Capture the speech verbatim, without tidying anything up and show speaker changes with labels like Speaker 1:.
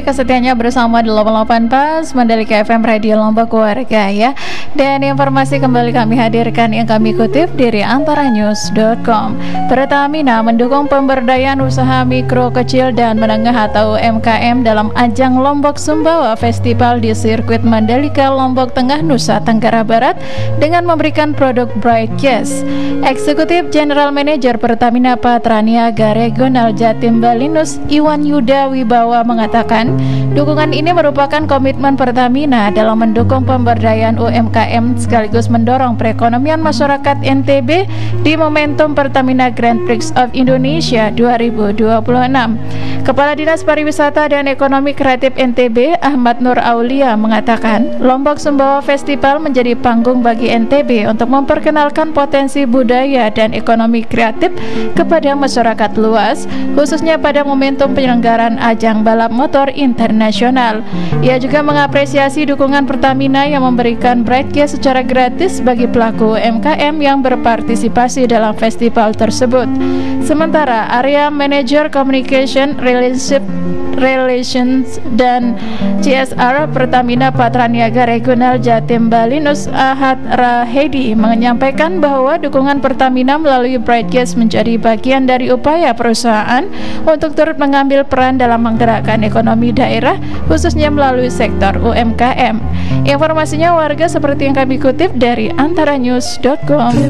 Speaker 1: kasih kesetiaannya bersama delapan puluh delapan Pas Mandalika F M Radio Lombok Warga ya. Dan informasi kembali kami hadirkan yang kami kutip dari antaranews dot com. Pertamina mendukung pemberdayaan usaha mikro, kecil dan menengah atau U M K M dalam ajang Lombok Sumbawa Festival di sirkuit Mandalika Lombok Tengah, Nusa Tenggara Barat dengan memberikan produk Bright Gas. Eksekutif General Manager Pertamina Patraniaga Regional Jatim Balinus Iwan Yuda Wibawa mengatakan, dukungan ini merupakan komitmen Pertamina dalam mendukung pemberdayaan U M K M sekaligus mendorong perekonomian masyarakat N T B di momentum Pertamina Grand Prix of Indonesia dua ribu dua puluh enam. Kepala Dinas Pariwisata dan Ekonomi Kreatif N T B Ahmad Nur Aulia mengatakan, Lombok Sumbawa Festival menjadi panggung bagi N T B untuk memperkenalkan potensi budaya dan ekonomi kreatif kepada masyarakat luas, khususnya pada momentum penyelenggaraan ajang balap motor internasional. Ia juga mengapresiasi dukungan Pertamina yang memberikan Bright Gas secara gratis bagi pelaku U M K M yang berpartisipasi dalam festival tersebut. Sementara Area Manager Communication Relationship Relations dan C S R Pertamina Patraniaga Regional Jatim Balinus Ahad Rahedi menyampaikan bahwa dukungan Pertamina melalui Bright Gas menjadi bagian dari upaya perusahaan untuk turut mengambil peran dalam menggerakkan ekonomi daerah, khususnya melalui sektor U M K M. Informasinya warga seperti yang kami kutip dari antaranews dot com.